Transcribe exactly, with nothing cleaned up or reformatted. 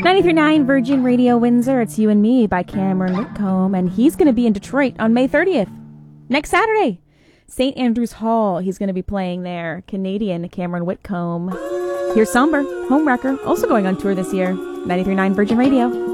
ninety-three point nine Virgin Radio Windsor. It's You and Me by Cameron Whitcomb, and he's going to be in Detroit on May thirtieth, next Saturday. Saint Andrews Hall, he's going to be playing there. Canadian Cameron Whitcomb. Here's Somber, Homewrecker, also going on tour this year. ninety-three point nine Virgin Radio.